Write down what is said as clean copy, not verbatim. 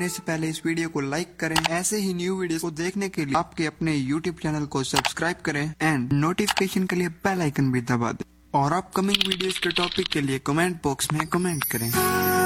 करने से पहले इस वीडियो को लाइक करें। ऐसे ही न्यू वीडियो को देखने के लिए आपके अपने यूट्यूब चैनल को सब्सक्राइब करें एंड नोटिफिकेशन के लिए बेल आइकन भी दबा दें और अपकमिंग वीडियोस के टॉपिक के लिए कमेंट बॉक्स में कमेंट करें।